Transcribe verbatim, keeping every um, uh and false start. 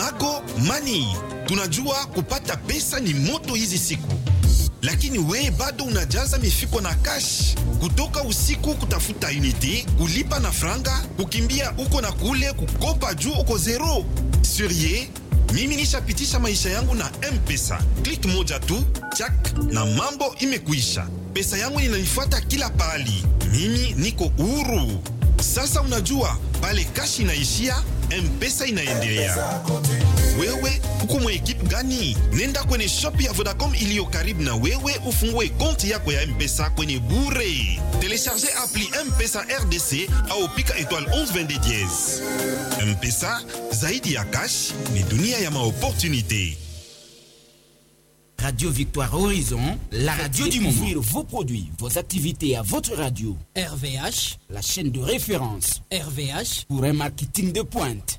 Mago Money. Tunajua kupata pesa ni moto hizi siku, lakini we bado unajaza mifuko na cash, kutoka usiku kutafuta unity, kulipa na franga, kukimbia uko na kule, kukopa juu uko zero. Surie, mimi nishapitisha maisha yangu na M-Pesa. Click moja tu, chak, na mambo imekuisha. Pesa yangu inanifuata kila pali. Mimi niko huru. Sasa unajua, pale cash inaishia, M-Pesa inaendelea. Wewe, uko mwa ekipu gani? Nenda kwenye shop ya Vodacom iliyo karibu na wewe, ufungue konti yako ya M-Pesa kwenye bure. Telecharge appli M-Pesa R D C au pika étoile onze vingt dièse. M-Pesa, zaidi ya cash, ni dunia ya maopportunité. Radio Victoire Horizon, la radio du moment. Découvrir vos produits, vos activités à votre radio. R V H, la chaîne de référence. R V H, pour un marketing de pointe.